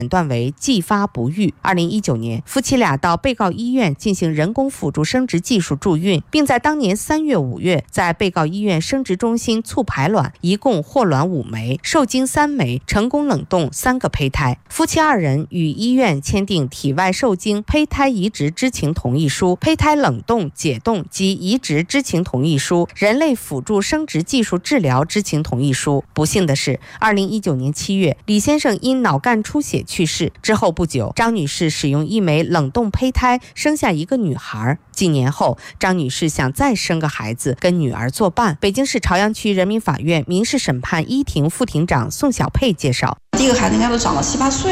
诊断为继发不育。2019年，夫妻俩到被告医院进行人工辅助生殖技术助孕，并在当年3月、5月在被告医院生殖中心促排卵，一共获卵5枚，受精3枚，成功冷冻3个胚胎。夫妻2人与医院签订体外受精、胚胎移植知情同意书、胚胎冷冻、解冻及移植知情同意书、人类辅助生殖技术治疗知情同意书。不幸的是，2019年7月，李先生因脑干出血去世。之后不久，张女士使用1枚冷冻胚胎生下一个女孩。几年后，张女士想再生个孩子，跟女儿作伴。北京市朝阳区人民法院民事审判一庭副庭长宋小佩介绍， 第一个孩子应该都长到7、8岁。